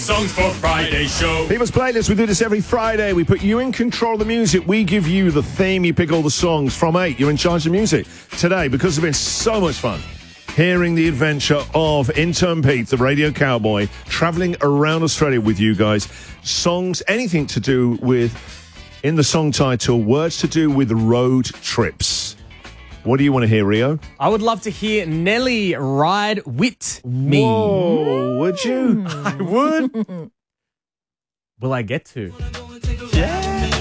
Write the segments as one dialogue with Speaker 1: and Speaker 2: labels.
Speaker 1: Songs for Friday show.
Speaker 2: People's Playlist, we do this every Friday. We put you in control of the music. We give you the theme. You pick all the songs from 8. You're in charge of music. Today, because it's been so much fun, hearing the adventure of Intern Pete, the radio cowboy, traveling around Australia with you guys. Songs, anything to do with, in the song title, words to do with road trips. What do you want to hear, Rio?
Speaker 3: I would love to hear Nelly Ride With Me.
Speaker 2: Whoa, would you?
Speaker 3: I would. Will I get to? Yeah.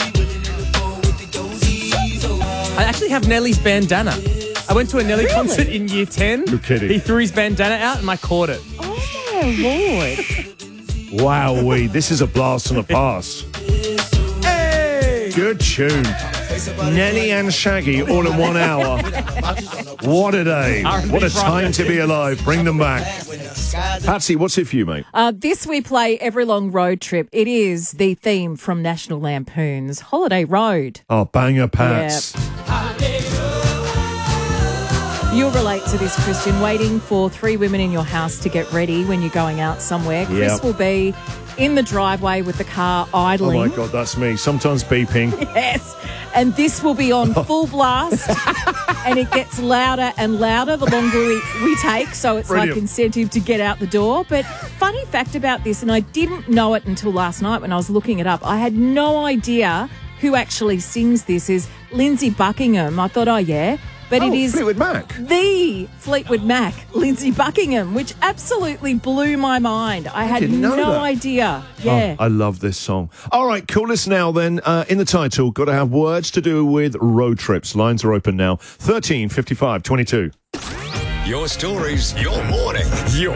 Speaker 3: I actually have Nelly's bandana. I went to a Nelly concert in year 10.
Speaker 2: You're kidding.
Speaker 3: He threw his bandana out and I caught it.
Speaker 4: Oh, Lord.
Speaker 2: Wowee, this is a blast from the past.
Speaker 3: Hey!
Speaker 2: Good tune. Nelly and Shaggy all in 1 hour. What a day. What a time to be alive. Bring them back. Patsy, what's it for you, mate?
Speaker 4: This we play every long road trip. It is the theme from National Lampoon's Holiday Road.
Speaker 2: Oh, banger, Pats.
Speaker 4: You'll relate to this, Christian. Waiting for 3 women in your house to get ready when you're going out somewhere. Chris
Speaker 2: Yep.
Speaker 4: will be in the driveway with the car idling.
Speaker 2: Oh, my God, that's me. Sometimes beeping.
Speaker 4: Yes. And this will be on full blast. And it gets louder and louder the longer we take. So it's
Speaker 2: Brilliant.
Speaker 4: like incentive to get out the door. But funny fact about this, and I didn't know it until last night when I was looking it up. I had no idea who actually sings this is Lindsay Buckingham. I thought, oh, yeah. But it is
Speaker 2: Fleetwood Mac.
Speaker 4: the Fleetwood Mac, Lindsay Buckingham, which absolutely blew my mind. I had
Speaker 2: didn't know
Speaker 4: no
Speaker 2: that.
Speaker 4: idea. Yeah.
Speaker 2: Oh, I love this song. All right, cool. Listen now then. In the title, got to have words to do with road trips. Lines are open now. 13 55 22.
Speaker 1: Your stories, your morning, your